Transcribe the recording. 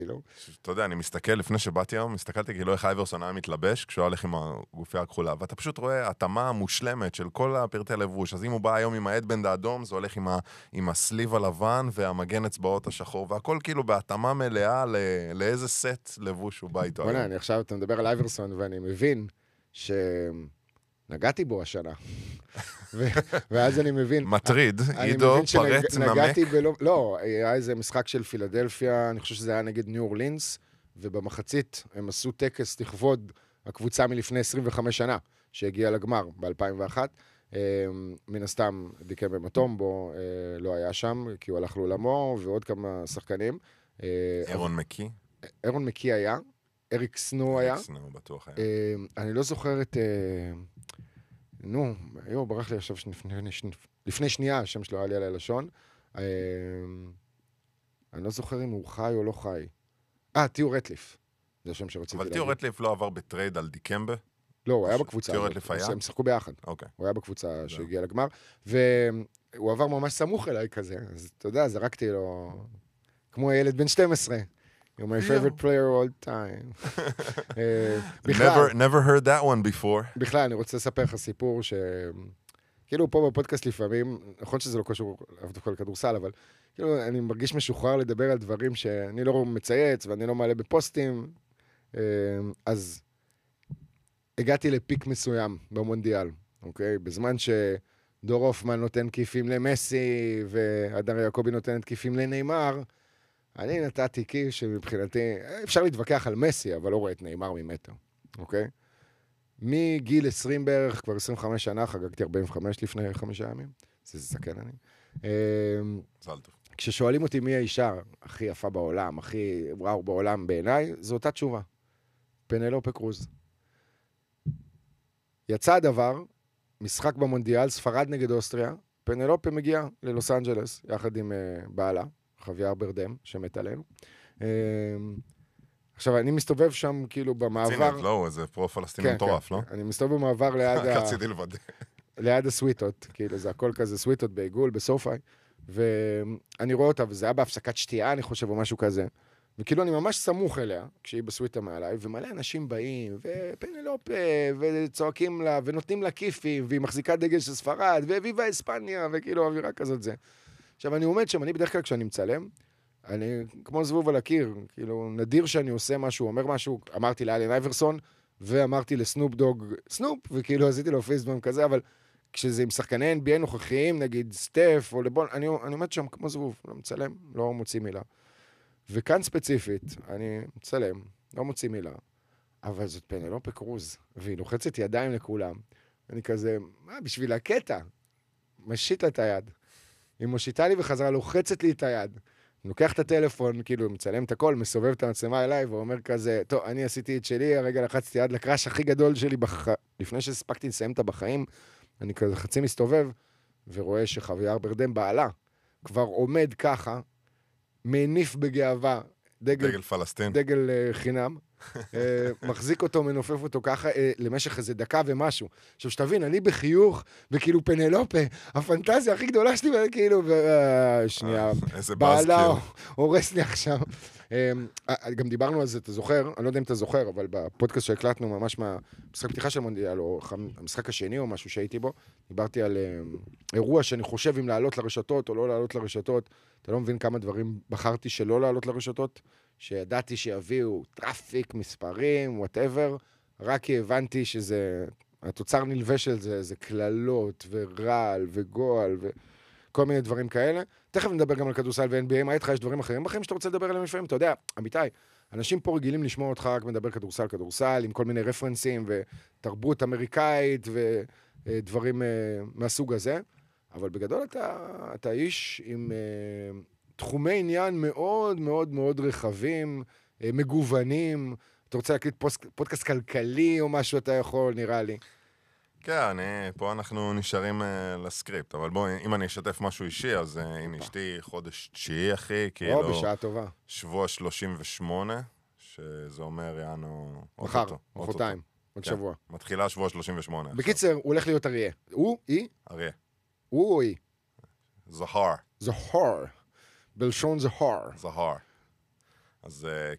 אתה יודע, אני מסתכל, לפני שבאתי היום, מסתכלתי כאילו איך אייברסון היה מתלבש, כשהוא הולך עם הגופייה הכחולה, ואתה פשוט רואה התאמה מושלמת של כל הפרטי לבוש, אז אם הוא בא היום עם ההדבנד האדום, זה הולך עם הסליב הלבן והמגן אצבעות השחור, והכל כאילו בהתאמה מלאה לאיזה סט לבוש הוא בא איתו היום. אני עכשיו, אתה מדבר על אייברסון, ואני מבין נגעתי בו השנה. ואז אני מבין... מטריד, עידו פרט נמק. לא, היה איזה משחק של פילדלפיה, אני חושב שזה היה נגד ניו אורלינס, ובמחצית הם עשו טקס לכבוד הקבוצה מלפני 25 שנה, שהגיעה לגמר ב-2001. מן הסתם דיקה במטומבו לא היה שם, כי הוא הלך לעולמו, ועוד כמה שחקנים. אירון מקי? אירון מקי היה, אריק סנו היה. אריק סנו בטוח היה. אני לא זוכר את... ברח לי עכשיו לפני שנייה, השם שלו היה לי על הלשון. אני לא זוכר אם הוא חי או לא חי. תיאו רטליף. זה השם שרציתי להגיד. אבל תיאו רטליף לא עבר בטרייד על דיקמבה? לא, הוא היה בקבוצה. תיאו רטליף היה? הם שחקו ביחד. אוקיי. הוא היה בקבוצה שהגיעה לגמר, והוא עבר ממש סמוך אליי כזה. אז אתה יודע, זרקתי לו כמו ילד בן 12. You're my favorite player all time. Never heard that one before. בכלל, אני רוצה לספר לך סיפור כאילו פה בפודקאסט לפעמים, נכון שזה לא קשור דווקא לכדורסל, אבל כאילו אני מרגיש משוחרר לדבר על דברים שאני לא מצייץ ואני לא מעלה בפוסטים. אז הגעתי לפיק מסוים במונדיאל, אוקיי? בזמן שדור הופמן נותן כיפים למסי והדר יעקובי נותנת כיפים לניימר, אני נתתי כיף שמבחינתי, אפשר להתווכח על מסי, אבל לא רואה את ניימר ממטר, אוקיי? מגיל 20 בערך, כבר 25 שנה, חגגתי 45 לפני 5 ימים. זה זקן אני. זל טוב. כששואלים אותי מי האישה הכי יפה בעולם, הכי וואו בעולם בעיניי, זו אותה תשובה. פנלופה קרוז. יצא הדבר, משחק במונדיאל, ספרד נגד אוסטריה, פנלופה מגיעה ללוס אנג'לס, יחד עם בעלה, חוויאר ברדם, שמת עלינו. עכשיו, אני מסתובב שם כאילו במעבר... צינט, לא, איזה פרו-פלסטיני מטורף, לא? אני מסתובב במעבר ליד רציתי לוודא. ליד הסוויטות, כאילו זה הכל כזה סוויטות בעיגול, בסופאי, ואני רואה אותה, וזה היה בהפסקת שתייה, אני חושב, או משהו כזה, וכאילו אני ממש סמוך אליה, כשהיא בסוויטה מעליי, ומלא אנשים באים, ופנלופה, וצועקים לה, ונותנים לה כיפים, והיא מחזיקה דגל של ספרד, וויבה אספניה, וכאילו אווירה כזאת זה. עכשיו, אני עומד שם, אני בדרך כלל כשאני מצלם, אני כמו זבוב על הקיר, כאילו, נדיר שאני עושה משהו, אומר משהו, אמרתי לאלן אייברסון, ואמרתי לסנופ דוג, סנופ, וכאילו עשיתי לו פייסבום כזה, אבל כשזה עם שחקני NBA נוכחיים, נגיד סטף או לבון, אני עומד שם כמו זבוב, לא מצלם, לא מוציא מילה. וכאן ספציפית, אני מצלם, לא מוציא מילה, אבל זאת פנלופה קרוז, והיא לוחצת ידיים לכולם. אני כזה, בשביל הקטע? משיט לה את היד. היא מושיטה לי וחזרה, לוחצת לי את היד. אני לוקח את הטלפון, כאילו, מצלם את הכל, מסובב את המצלמה אליי, ואומר כזה, טוב, אני עשיתי את שלי, הרגע לחצתי יד לקראש הכי גדול שלי, לפני שהספקתי לסיים את בחיים, אני כזה חצי מסתובב, ורואה שחוויאר ברדם בעלה, כבר עומד ככה, מניף בגאווה, דגל פלסטין. דגל חינם, מחזיק אותו, מנופף אותו ככה, למשך איזה דקה ומשהו. עכשיו, שתבין, אני בחיוך, וכאילו פנלופה, הפנטזיה הכי גדולה שלי, וכאילו, שנייה, בעלה הורס לי עכשיו. גם דיברנו על זה, אתה זוכר, אני לא יודע אם אתה זוכר, אבל בפודקאסט שהקלטנו ממש מהמשחק פתיחה של מונדיאל, או המשחק השני או משהו שהייתי בו, דיברתי על אירוע שאני חושב אם לעלות לרשתות או לא לעלות לרשתות, אתה לא מבין כמה דברים בחרתי שלא לעלות לרשתות, שידעתי שיביאו טראפיק, מספרים, whatever, רק כי הבנתי שזה, התוצר נלווה של זה, זה כללות ורעל וגועל וכל מיני דברים כאלה. תכף נדבר גם על כדורסל ו-NBA, מה איתך? יש דברים אחרים בחיים שאתה רוצה לדבר עליהם לפעמים? אתה יודע, אמיתי, אנשים פה רגילים לשמוע אותך רק מדבר כדורסל, עם כל מיני רפרנסים ותרבות אמריקאית ודברים מהסוג הזה, אבל בגדול אתה איש עם תחומי עניין מאוד מאוד מאוד רחבים, מגוונים. אתה רוצה להקליט פודקאסט כלכלי או משהו, אתה יכול, נראה לי. כן, פה אנחנו נשארים לסקריפט, אבל בוא, אם אני אשתף משהו אישי, אז עם אשתי חודש 9, אחי, כאילו... בשעה טובה. שבוע 38, שזה אומר, יענו... מחר, מחרתיים, עוד שבוע. מתחילה שבוע 38. בקיצר, הוא הולך להיות אריה. הוא? היא? אריה. הוא או היא? זהר. זהר. בלשון זהר. זהר. אז